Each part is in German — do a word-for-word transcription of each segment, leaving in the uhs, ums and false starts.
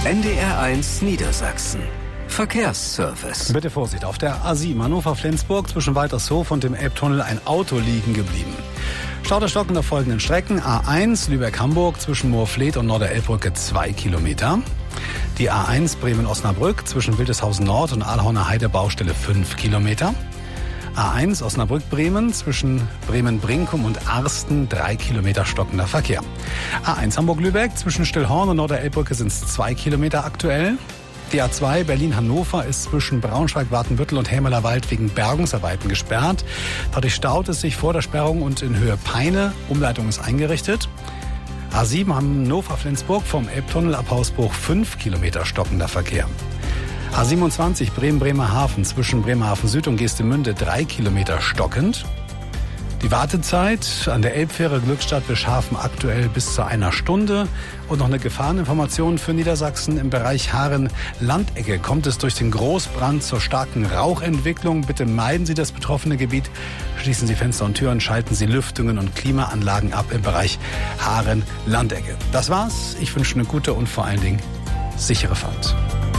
N D R eins Niedersachsen. Verkehrsservice. Bitte Vorsicht, auf der A sieben Hannover-Flensburg zwischen Waltershof und dem Elbtunnel ein Auto liegen geblieben. Stau der Stocken auf folgenden Strecken. A eins Lübeck-Hamburg zwischen Moorfleet und Norderelbbrücke zwei Kilometer. Die A eins Bremen-Osnabrück zwischen Wildeshausen Nord und Ahlhorner Heide Baustelle fünf Kilometer. A eins Osnabrück-Bremen zwischen Bremen-Brinkum und Arsten drei Kilometer stockender Verkehr. A eins Hamburg-Lübeck zwischen Stillhorn und Norderelbbrücke sind es zwei Kilometer aktuell. Die A zwei Berlin-Hannover ist zwischen Braunschweig-Wartenbüttel und Hämelerwald wegen Bergungsarbeiten gesperrt. Dadurch staut es sich vor der Sperrung und in Höhe Peine. Umleitung ist eingerichtet. A sieben Hannover-Flensburg vom Elbtunnel ab Hausbruch fünf Kilometer stockender Verkehr. A siebenundzwanzig Bremen-Bremerhaven zwischen Bremerhaven Süd und Geestemünde drei Kilometer stockend. Die Wartezeit an der Elbfähre Glückstadt-Bischhafen aktuell bis zu einer Stunde. Und noch eine Gefahreninformation für Niedersachsen. Im Bereich Haaren-Landecke kommt es durch den Großbrand zur starken Rauchentwicklung. Bitte meiden Sie das betroffene Gebiet. Schließen Sie Fenster und Türen, schalten Sie Lüftungen und Klimaanlagen ab im Bereich Haaren-Landecke. Das war's. Ich wünsche eine gute und vor allen Dingen sichere Fahrt.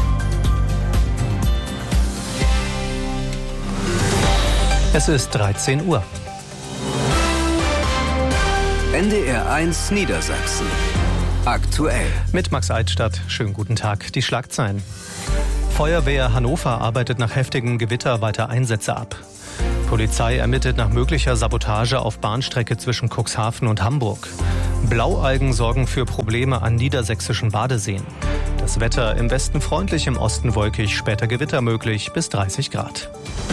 Es ist dreizehn Uhr. N D R eins Niedersachsen. Aktuell. Mit Max Eitstadt. Schönen guten Tag. Die Schlagzeilen. Feuerwehr Hannover arbeitet nach heftigem Gewitter weiter Einsätze ab. Polizei ermittelt nach möglicher Sabotage auf Bahnstrecke zwischen Cuxhaven und Hamburg. Blaualgen sorgen für Probleme an niedersächsischen Badeseen. Das Wetter im Westen freundlich, im Osten wolkig, später Gewitter möglich bis dreißig Grad.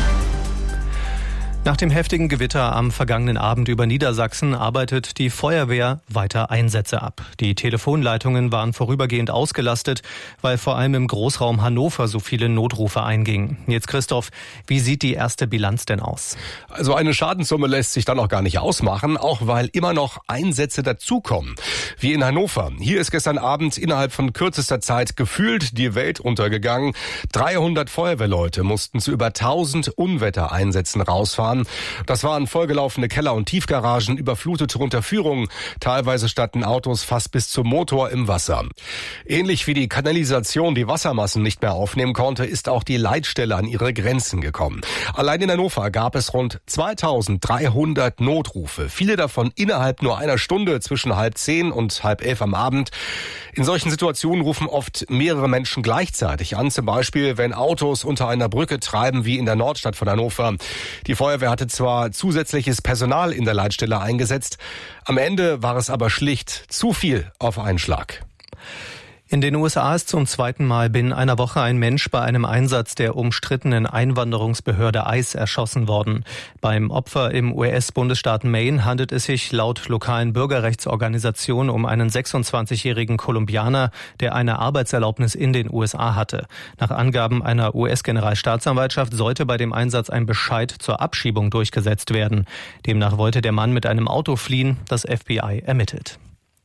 Nach dem heftigen Gewitter am vergangenen Abend über Niedersachsen arbeitet die Feuerwehr weiter Einsätze ab. Die Telefonleitungen waren vorübergehend ausgelastet, weil vor allem im Großraum Hannover so viele Notrufe eingingen. Jetzt Christoph, wie sieht die erste Bilanz denn aus? Also eine Schadenssumme lässt sich da noch gar nicht ausmachen, auch weil immer noch Einsätze dazukommen. Wie in Hannover. Hier ist gestern Abend innerhalb von kürzester Zeit gefühlt die Welt untergegangen. dreihundert Feuerwehrleute mussten zu über tausend Unwettereinsätzen rausfahren. Das waren vollgelaufene Keller- und Tiefgaragen, überflutete Unterführungen. Teilweise standen Autos fast bis zum Motor im Wasser. Ähnlich wie die Kanalisation die Wassermassen nicht mehr aufnehmen konnte, ist auch die Leitstelle an ihre Grenzen gekommen. Allein in Hannover gab es rund zweitausenddreihundert Notrufe. Viele davon innerhalb nur einer Stunde zwischen halb zehn und halb elf am Abend. In solchen Situationen rufen oft mehrere Menschen gleichzeitig an. Zum Beispiel, wenn Autos unter einer Brücke treiben, wie in der Nordstadt von Hannover. Die Feuerwehr hatte zwar zusätzliches Personal in der Leitstelle eingesetzt, am Ende war es aber schlicht zu viel auf einen Schlag. In den U S A ist zum zweiten Mal binnen einer Woche ein Mensch bei einem Einsatz der umstrittenen Einwanderungsbehörde ICE erschossen worden. Beim Opfer im U S-Bundesstaat Maine handelt es sich laut lokalen Bürgerrechtsorganisationen um einen sechsundzwanzigjährigen Kolumbianer, der eine Arbeitserlaubnis in den U S A hatte. Nach Angaben einer U S-Generalstaatsanwaltschaft sollte bei dem Einsatz ein Bescheid zur Abschiebung durchgesetzt werden. Demnach wollte der Mann mit einem Auto fliehen. Das F B I ermittelt.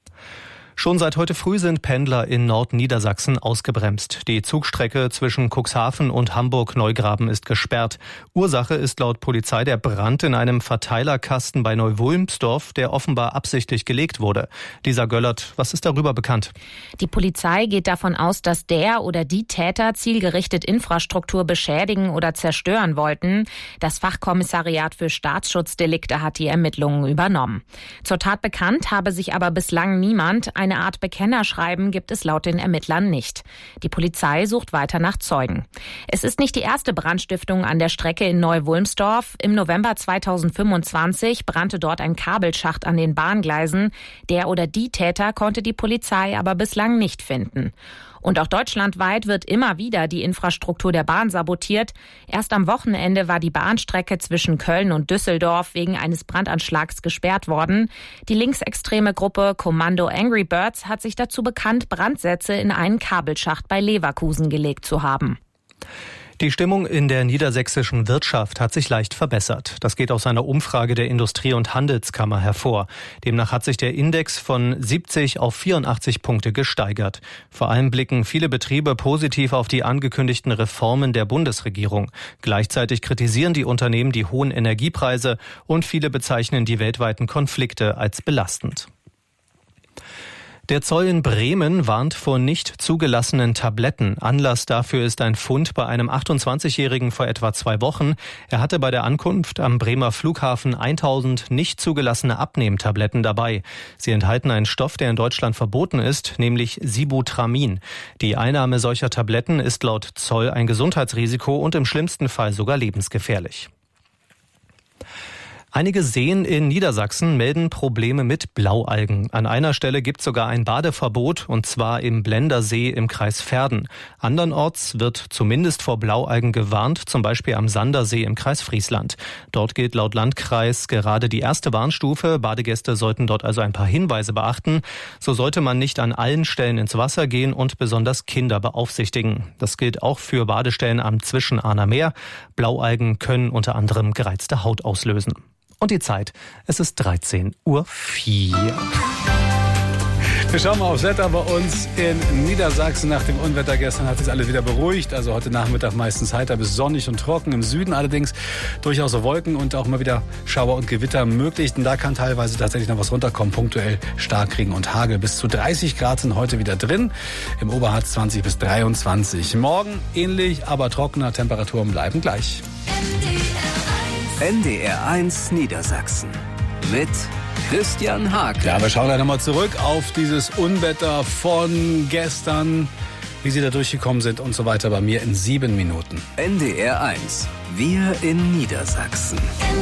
Schon seit heute früh sind Pendler in Nordniedersachsen ausgebremst. Die Zugstrecke zwischen Cuxhaven und Hamburg-Neugraben ist gesperrt. Ursache ist laut Polizei der Brand in einem Verteilerkasten bei Neu-Wulmsdorf, der offenbar absichtlich gelegt wurde. Lisa Göllert, was ist darüber bekannt? Die Polizei geht davon aus, dass der oder die Täter zielgerichtet Infrastruktur beschädigen oder zerstören wollten. Das Fachkommissariat für Staatsschutzdelikte hat die Ermittlungen übernommen. Zur Tat bekannt habe sich aber bislang niemand. Eine Art Bekennerschreiben gibt es laut den Ermittlern nicht. Die Polizei sucht weiter nach Zeugen. Es ist nicht die erste Brandstiftung an der Strecke in Neu-Wulmsdorf. Im November zweitausendfünfundzwanzig brannte dort ein Kabelschacht an den Bahngleisen. Der oder die Täter konnte die Polizei aber bislang nicht finden. Und auch deutschlandweit wird immer wieder die Infrastruktur der Bahn sabotiert. Erst am Wochenende war die Bahnstrecke zwischen Köln und Düsseldorf wegen eines Brandanschlags gesperrt worden. Die linksextreme Gruppe Kommando Angry Birds hat sich dazu bekannt, Brandsätze in einen Kabelschacht bei Leverkusen gelegt zu haben. Die Stimmung in der niedersächsischen Wirtschaft hat sich leicht verbessert. Das geht aus einer Umfrage der Industrie- und Handelskammer hervor. Demnach hat sich der Index von siebzig auf vierundachtzig Punkte gesteigert. Vor allem blicken viele Betriebe positiv auf die angekündigten Reformen der Bundesregierung. Gleichzeitig kritisieren die Unternehmen die hohen Energiepreise und viele bezeichnen die weltweiten Konflikte als belastend. Der Zoll in Bremen warnt vor nicht zugelassenen Tabletten. Anlass dafür ist ein Fund bei einem achtundzwanzigjährigen vor etwa zwei Wochen. Er hatte bei der Ankunft am Bremer Flughafen tausend nicht zugelassene Abnehmtabletten dabei. Sie enthalten einen Stoff, der in Deutschland verboten ist, nämlich Sibutramin. Die Einnahme solcher Tabletten ist laut Zoll ein Gesundheitsrisiko und im schlimmsten Fall sogar lebensgefährlich. Einige Seen in Niedersachsen melden Probleme mit Blaualgen. An einer Stelle gibt es sogar ein Badeverbot, und zwar im Blendersee im Kreis Verden. Andernorts wird zumindest vor Blaualgen gewarnt, zum Beispiel am Sandersee im Kreis Friesland. Dort gilt laut Landkreis gerade die erste Warnstufe. Badegäste sollten dort also ein paar Hinweise beachten. So sollte man nicht an allen Stellen ins Wasser gehen und besonders Kinder beaufsichtigen. Das gilt auch für Badestellen am Zwischenahner Meer. Blaualgen können unter anderem gereizte Haut auslösen. Und die Zeit, es ist dreizehn Uhr vier. Wir schauen mal aufs Wetter bei uns in Niedersachsen. Nach dem Unwetter gestern hat sich alles wieder beruhigt. Also heute Nachmittag meistens heiter bis sonnig und trocken. Im Süden allerdings durchaus so Wolken und auch mal wieder Schauer und Gewitter möglich. Denn da kann teilweise tatsächlich noch was runterkommen. Punktuell Starkregen und Hagel. Bis zu dreißig Grad sind heute wieder drin. Im Oberharz zwanzig bis dreiundzwanzig. Morgen ähnlich, aber trockener. Temperaturen bleiben gleich. N D R eins Niedersachsen mit Christian Hake. Ja, wir schauen da nochmal zurück auf dieses Unwetter von gestern, wie Sie da durchgekommen sind und so weiter bei mir in sieben Minuten. N D R eins, wir in Niedersachsen.